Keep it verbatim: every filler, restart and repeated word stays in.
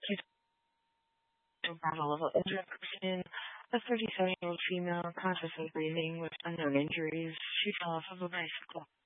She's a battle of an older person, a thirty-seven-year-old female consciously breathing with unknown injuries. She fell off of a bicycle.